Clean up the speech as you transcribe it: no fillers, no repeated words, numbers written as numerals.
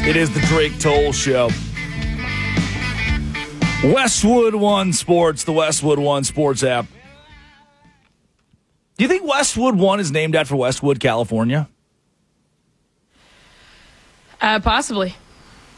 It is the Drake Toll Show. Westwood One Sports, the Westwood One Sports app. Do you think Westwood One is named after Westwood, California? Possibly.